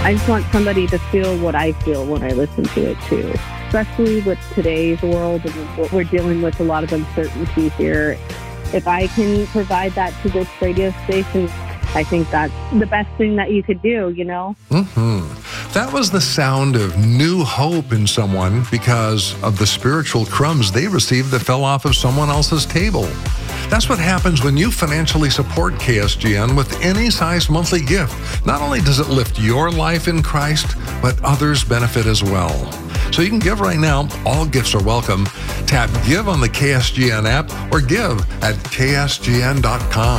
I just want somebody to feel what I feel when I listen to it too, especially with today's world and what we're dealing with, a lot of uncertainty here. If I can provide that to this radio station, I think that's the best thing that you could do, you know? That was the sound of new hope in someone because of the spiritual crumbs they received that fell off of someone else's table. That's what happens when you financially support KSGN with any size monthly gift. Not only does it lift your life in Christ, but others benefit as well. So you can give right now. All gifts are welcome. Tap Give on the KSGN app or give at ksgn.com.